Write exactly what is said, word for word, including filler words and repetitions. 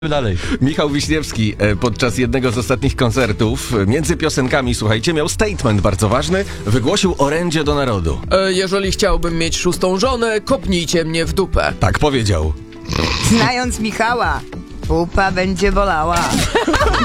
Dalej. Michał Wiśniewski e, podczas jednego z ostatnich koncertów e, między piosenkami, słuchajcie, miał statement bardzo ważny. Wygłosił orędzie do narodu. E, jeżeli chciałbym mieć szóstą żonę, kopnijcie mnie w dupę. Tak powiedział. Znając Michała, pupa będzie bolała.